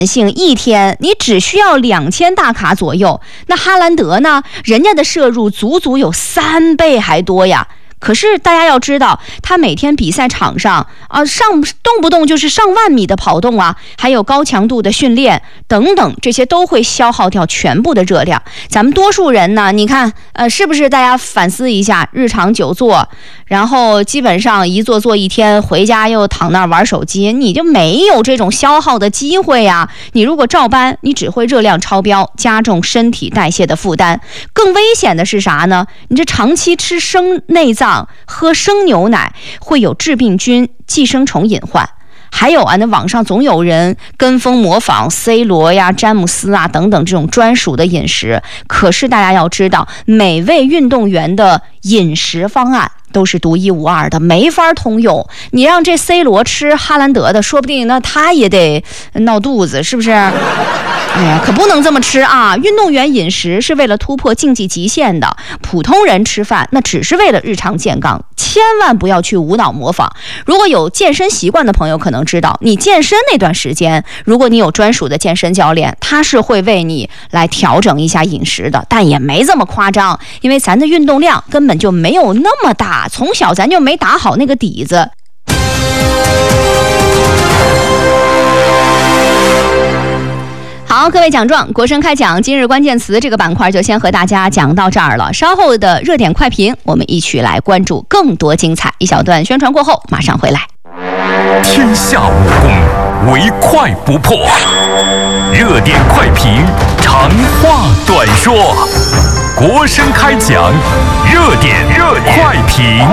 性一天你只需要2000大卡左右，那哈兰德呢，人家的摄入足足有3倍还多呀。可是大家要知道，他每天比赛场上动不动就是上万米的跑动啊，还有高强度的训练等等，这些都会消耗掉全部的热量。咱们多数人呢，你看是不是大家反思一下，日常久坐，然后基本上一坐一天，回家又躺那儿玩手机，你就没有这种消耗的机会呀。你如果照搬，你只会热量超标，加重身体代谢的负担。更危险的是啥呢？你这长期吃生内脏，喝生牛奶会有致病菌、寄生虫隐患。还有啊，那网上总有人跟风模仿 C 罗呀、詹姆斯啊等等这种专属的饮食。可是大家要知道，每位运动员的饮食方案都是独一无二的，没法通用。你让这 C 罗吃哈兰德的，说不定那他也得闹肚子，是不是？哎呀，可不能这么吃啊！运动员饮食是为了突破竞技极限的，普通人吃饭那只是为了日常健康，千万不要去无脑模仿。如果有健身习惯的朋友可能知道，你健身那段时间，如果你有专属的健身教练，他是会为你来调整一下饮食的，但也没这么夸张，因为咱的运动量根本就没有那么大，从小咱就没打好那个底子。好，各位奖状，国声开讲今日关键词这个板块就先和大家讲到这儿了。稍后的热点快评，我们一起来关注更多精彩。一小段宣传过后，马上回来。 天下武功，唯快不破。热点快评，长话短说。国声开讲，热点快评。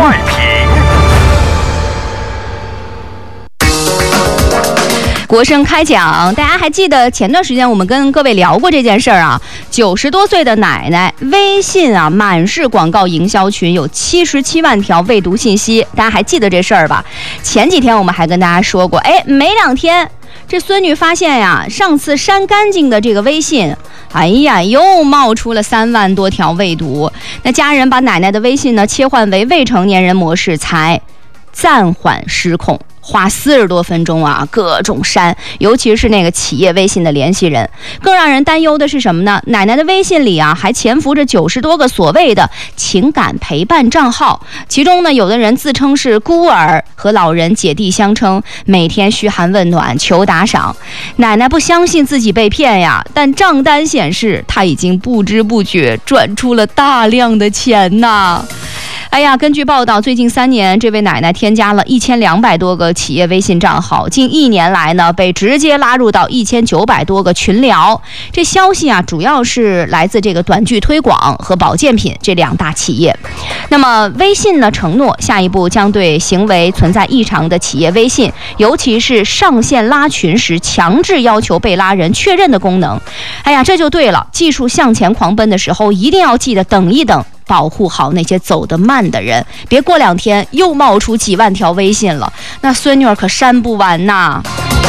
国声开讲，大家还记得前段时间我们跟各位聊过这件事儿啊？90多岁的奶奶，微信啊满是广告营销群，有77万条未读信息，大家还记得这事儿吧？前几天我们还跟大家说过，没2天，这孙女发现呀，上次删干净的这个微信，哎呀，又冒出了3万多条未读。那家人把奶奶的微信呢切换为未成年人模式，才暂缓失控。花40多分钟啊，各种删，尤其是那个企业微信的联系人。更让人担忧的是什么呢？奶奶的微信里啊，还潜伏着90多个所谓的情感陪伴账号，其中呢，有的人自称是孤儿，和老人姐弟相称，每天嘘寒问暖，求打赏。奶奶不相信自己被骗呀，但账单显示，她已经不知不觉赚出了大量的钱呐。哎呀，根据报道，最近3年，这位奶奶添加了1200多个企业微信账号，近1年来呢，被直接拉入到1900多个群聊。这消息啊，主要是来自这个短剧推广和保健品这2大企业。那么，微信呢承诺下一步将对行为存在异常的企业微信，尤其是上线拉群时强制要求被拉人确认的功能。哎呀，这就对了，技术向前狂奔的时候，一定要记得等一等。保护好那些走得慢的人，别过2天又冒出几万条微信了，那孙女儿可删不完呐。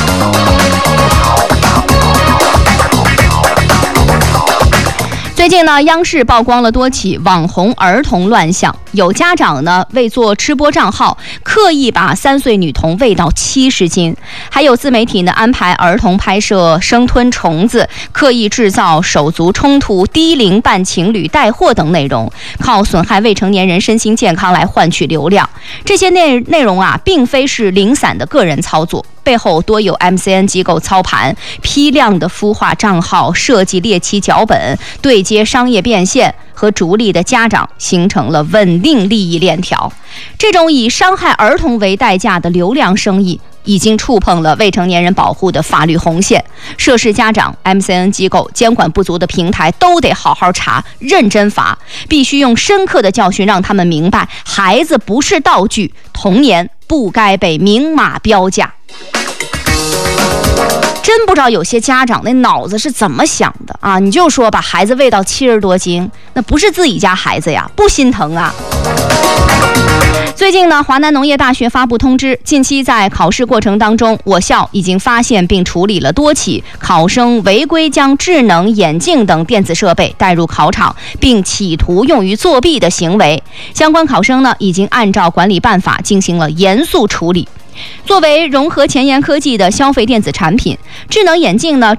最近呢，央视曝光了多起网红儿童乱象，有家长呢为做吃播账号，刻意把3岁女童喂到70斤，还有自媒体呢安排儿童拍摄生吞虫子，刻意制造手足冲突、低龄伴情侣带货等内容，靠损害未成年人身心健康来换取流量。这些内容啊，并非是零散的个人操作，背后多有 MCN 机构操盘，批量的孵化账号，设计猎奇脚本，对接商业变现，和逐利的家长形成了稳定利益链条。这种以伤害儿童为代价的流量生意，已经触碰了未成年人保护的法律红线。涉事家长、MCN 机构、监管不足的平台都得好好查，认真罚，必须用深刻的教训让他们明白，孩子不是道具，童年不该被明码标价。真不知道有些家长那脑子是怎么想的啊！你就说把孩子喂到70多斤，那不是自己家孩子呀，不心疼啊！最近呢，华南农业大学发布通知，近期在考试过程当中，我校已经发现并处理了多起考生违规将智能眼镜等电子设备带入考场，并企图用于作弊的行为。相关考生呢，已经按照管理办法进行了严肃处理。 作为融合前沿科技的消费电子产品，智能眼镜呢